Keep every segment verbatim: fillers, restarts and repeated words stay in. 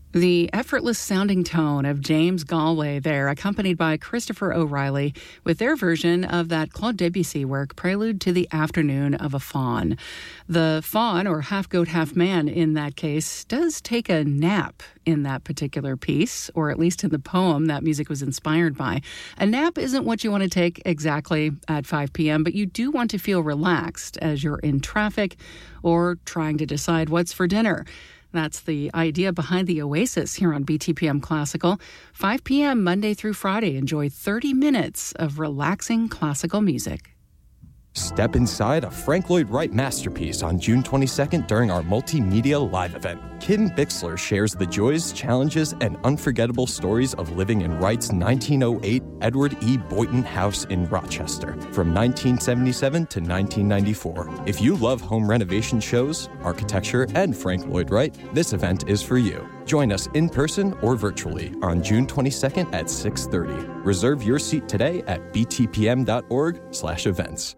The effortless-sounding tone of James Galway there, accompanied by Christopher O'Reilly with their version of that Claude Debussy work, Prelude to the Afternoon of a Faun. The faun, or half-goat, half-man in that case, does take a nap in that particular piece, or at least in the poem that music was inspired by. A nap isn't what you want to take exactly at five p.m., but you do want to feel relaxed as you're in traffic or trying to decide what's for dinner. That's the idea behind the Oasis here on B T P M Classical. five p.m. Monday through Friday. Enjoy thirty minutes of relaxing classical music. Step inside a Frank Lloyd Wright masterpiece on June twenty-second during our multimedia live event. Kim Bixler shares the joys, challenges, and unforgettable stories of living in Wright's nineteen oh eight Edward E. Boynton House in Rochester from nineteen seventy-seven to nineteen ninety-four. If you love home renovation shows, architecture, and Frank Lloyd Wright, this event is for you. Join us in person or virtually on June twenty-second at six thirty. Reserve your seat today at btpm.org slash events.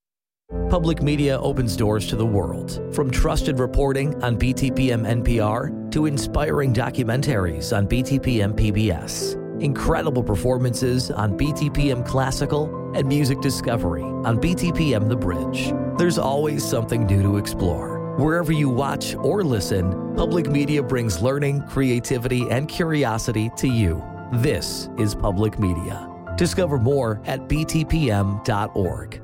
Public media opens doors to the world, from trusted reporting on B T P M N P R to inspiring documentaries on B T P M P B S, incredible performances on B T P M Classical, and music discovery on B T P M The Bridge. There's always something new to explore. Wherever you watch or listen, public media brings learning, creativity, and curiosity to you. This is public media. Discover more at b t p m dot org.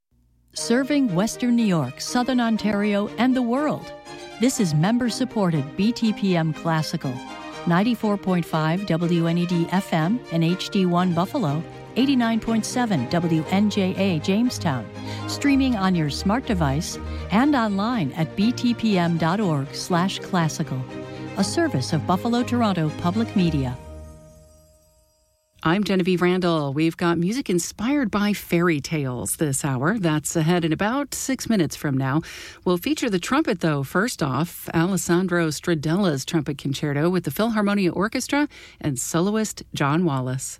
Serving Western New York, Southern Ontario, and the world. This is member-supported B T P M Classical. ninety-four point five W N E D F M and H D one Buffalo, eighty-nine point seven W N J A Jamestown. Streaming on your smart device and online at b t p m dot org slash classical. A service of Buffalo Toronto Public Media. I'm Genevieve Randall. We've got music inspired by fairy tales this hour. That's ahead in about six minutes from now. We'll feature the trumpet, though. First off, Alessandro Stradella's Trumpet Concerto with the Philharmonia Orchestra and soloist John Wallace.